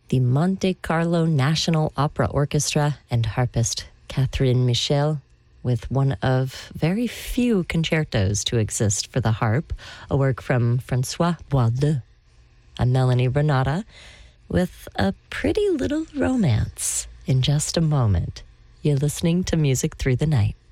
the Monte Carlo National Opera Orchestra and harpist Catherine Michel with one of very few concertos to exist for the harp, a work from Francois Boisdeu. I'm Melanie Renata with a pretty little romance in just a moment. You're listening to Music Through the Night.